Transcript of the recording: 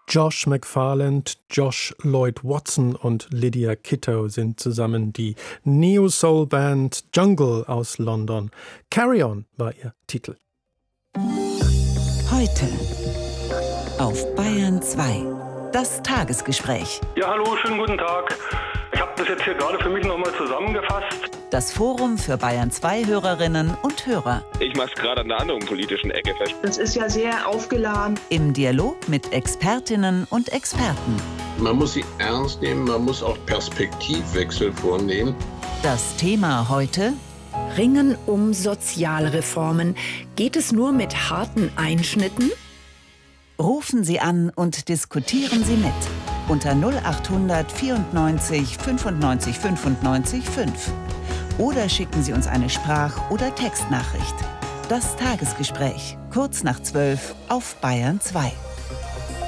Josh McFarland, Josh Lloyd Watson und Lydia Kitto sind zusammen die Neo-Soul-Band Jungle aus London. Carry On war ihr Titel. Heute auf Bayern 2. Das Tagesgespräch. Ja, hallo, schönen guten Tag. Ich habe das jetzt hier gerade für mich nochmal zusammengefasst. Das Forum für Bayern 2 Hörerinnen und Hörer. Ich mache es gerade an einer anderen politischen Ecke fest. Das ist ja sehr aufgeladen. Im Dialog mit Expertinnen und Experten. Man muss sie ernst nehmen, man muss auch Perspektivwechsel vornehmen. Das Thema heute: Ringen um Sozialreformen. Geht es nur mit harten Einschnitten? Rufen Sie an und diskutieren Sie mit. Unter 0800 94 95 95 5. Oder schicken Sie uns eine Sprach- oder Textnachricht. Das Tagesgespräch, kurz nach 12 auf Bayern 2.